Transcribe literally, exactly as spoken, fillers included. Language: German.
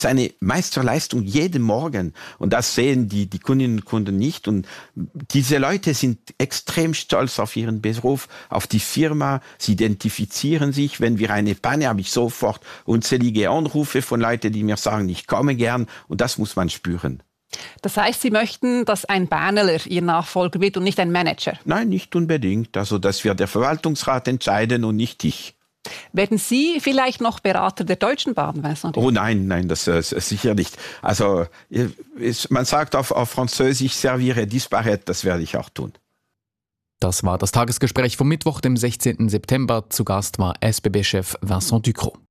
ist eine Meisterleistung jeden Morgen. Und das sehen die, die Kundinnen und Kunden nicht. Und diese Leute sind extrem stolz auf ihren Beruf, auf die Firma. Sie identifizieren sich. Wenn wir eine Panne, habe ich sofort unzählige Anrufe von Leuten, die mir sagen, ich komme gern. Und das muss man spüren. Das heißt, Sie möchten, dass ein Berneler Ihr Nachfolger wird und nicht ein Manager? Nein, nicht unbedingt. Also das wird der Verwaltungsrat entscheiden und nicht ich. Werden Sie vielleicht noch Berater der Deutschen Bahn? Oh nein, nein, das äh, sicher nicht. Also ist, man sagt auf, auf Französisch, servire disparaître, das werde ich auch tun. Das war das Tagesgespräch vom Mittwoch, dem sechzehnten September. Zu Gast war S B B-Chef Vincent Ducrot.